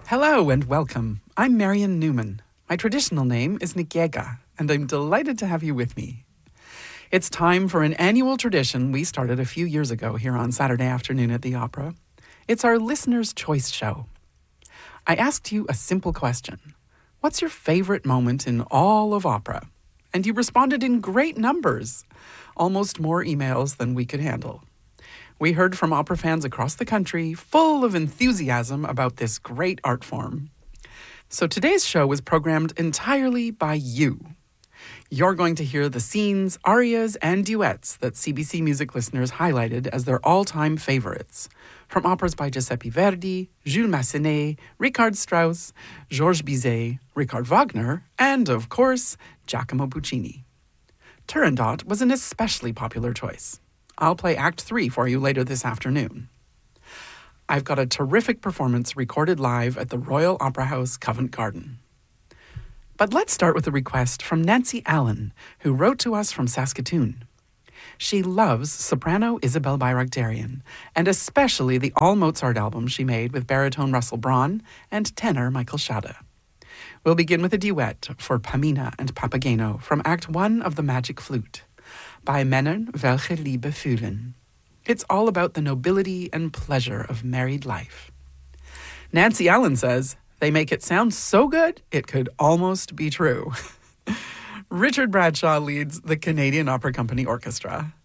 Hello and welcome. I'm Marion Newman. My traditional name is Nikiega, and I'm delighted to have you with me. It's time for an annual tradition we started a few years ago here on Saturday afternoon at the Opera. It's our Listener's Choice Show. I asked you a simple question. What's your favorite moment in all of opera? And you responded in great numbers, almost more emails than we could handle. We heard from opera fans across the country, full of enthusiasm about this great art form. So today's show was programmed entirely by you. You're going to hear the scenes, arias, and duets that CBC Music listeners highlighted as their all-time favorites, from operas by Giuseppe Verdi, Jules Massenet, Richard Strauss, Georges Bizet, Richard Wagner, and, of course, Giacomo Puccini. Turandot was an especially popular choice. I'll play Act 3 for you later this afternoon. I've got a terrific performance recorded live at the Royal Opera House, Covent Garden. But let's start with a request from Nancy Allen, who wrote to us from Saskatoon. She loves soprano Isabelle Bayrakdarian, and especially the all-Mozart album she made with baritone Russell Braun and tenor Michael Schade. We'll begin with a duet for Pamina and Papageno from Act 1 of The Magic Flute, by Männern, welche Liebe fühlen. It's all about the nobility and pleasure of married life. Nancy Allen says, they make it sound so good, it could almost be true. Richard Bradshaw leads the Canadian Opera Company Orchestra.